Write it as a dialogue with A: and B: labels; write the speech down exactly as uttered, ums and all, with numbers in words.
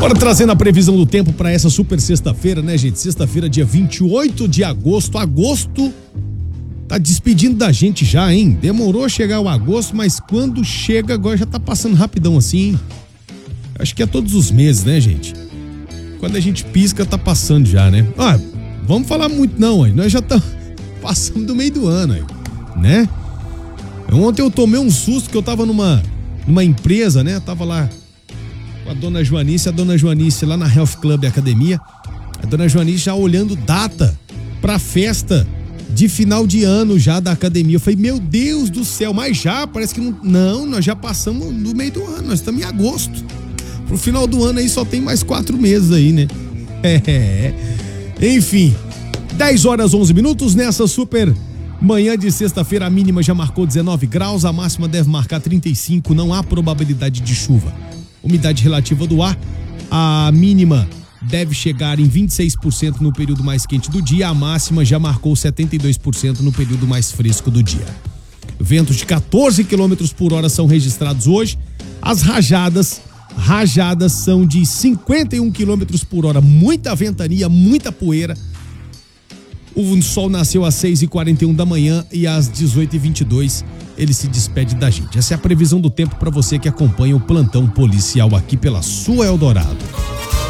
A: Bora trazendo a previsão do tempo para essa super sexta-feira, né, gente? Sexta-feira, dia vinte e oito de agosto. Agosto tá despedindo da gente já, hein? Demorou a chegar o agosto, mas quando chega agora já tá passando rapidão assim, hein? Acho que é todos os meses, né, gente? Quando a gente pisca, tá passando já, né? Ah, vamos falar muito não, aí. Nós já estamos passando do meio do ano, aí, né? Ontem eu tomei um susto que eu tava numa, numa empresa, né? Eu tava lá com a dona Joanice, a dona Joanice lá na Health Club Academia, a dona Joanice já olhando data pra festa de final de ano já da academia. Eu falei, meu Deus do céu, mas já, parece que não, não, nós já passamos no meio do ano, nós estamos em agosto. Pro final do ano aí só tem mais quatro meses aí, né? É, enfim, dez horas onze minutos nessa super manhã de sexta-feira. A mínima já marcou dezenove graus, a máxima deve marcar trinta e cinco, não há probabilidade de chuva. Umidade relativa do ar, a mínima deve chegar em vinte e seis por cento no período mais quente do dia, a máxima já marcou setenta e dois por cento no período mais fresco do dia. Ventos de quatorze quilômetros por hora são registrados hoje, as rajadas, rajadas são de cinquenta e um quilômetros por hora, muita ventania, muita poeira. O sol nasceu às seis e quarenta e um da manhã e às dezoito e vinte e dois ele se despede da gente. Essa é a previsão do tempo para você que acompanha o plantão policial aqui pela sua Eldorado.